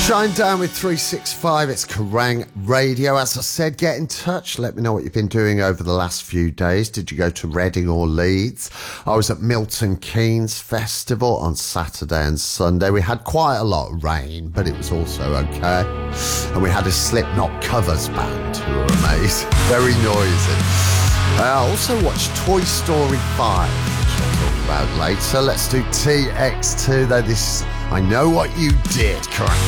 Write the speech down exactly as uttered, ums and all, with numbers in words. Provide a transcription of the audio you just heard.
Shinedown with three sixty-five. It's Kerrang Radio. As I said, get in touch. Let me know what you've been doing over the last few days. Did you go to Reading or Leeds? I was at Milton Keynes Festival on Saturday and Sunday. We had quite a lot of rain, but it was also okay. And we had a Slipknot covers band who were amazing. Very noisy. I also watched Toy Story five, which I'll talk about later. Let's do T X two, though. This, I Know What You Did, correct?